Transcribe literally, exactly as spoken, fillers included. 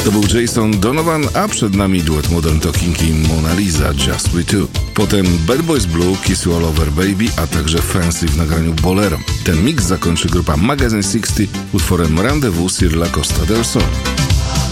To był Jason Donovan, a przed nami duet Modern Talking i Mona Lisa, Just We Two. Potem Bad Boys Blue, Kiss You All Over Baby, a także Fancy w nagraniu Bolero. Ten mix zakończy grupa Magazine sześćdziesiąt utworem Rendezvous sur la Costa del Sol.